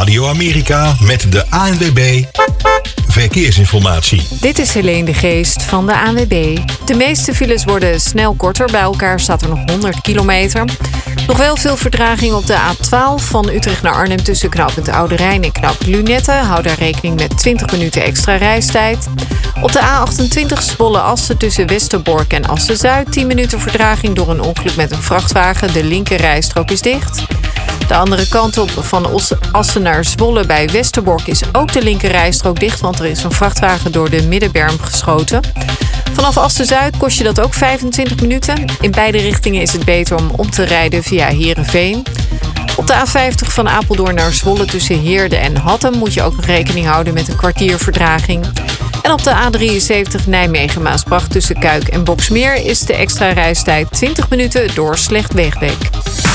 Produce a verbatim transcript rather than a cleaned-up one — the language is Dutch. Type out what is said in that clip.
Radio Amerika met de A N W B Verkeersinformatie. Dit is Helene de Geest van de A N W B. De meeste files worden snel korter. Bij elkaar staat er nog honderd kilometer. Nog wel veel vertraging op de A twaalf van Utrecht naar Arnhem tussen knooppunt Oude Rijn en knooppunt Lunette. Hou daar rekening met twintig minuten extra reistijd. Op de A achtentwintig Zwolle-Assen tussen Westerbork en Assen-Zuid. tien minuten vertraging door een ongeluk met een vrachtwagen. De linker rijstrook is dicht. De andere kant op van Assen naar Zwolle bij Westerbork is ook de linker rijstrook dicht, want er is een vrachtwagen door de middenberm geschoten. Vanaf Assen-Zuid kost je dat ook vijfentwintig minuten. In beide richtingen is het beter om om te rijden via Heerenveen. Op de A vijftig van Apeldoorn naar Zwolle tussen Heerde en Hattem moet je ook nog rekening houden met een kwartier vertraging. En op de A drieënzeventig Nijmegen-Maasbracht tussen Kuik en Boxmeer is de extra reistijd twintig minuten door slecht wegdek.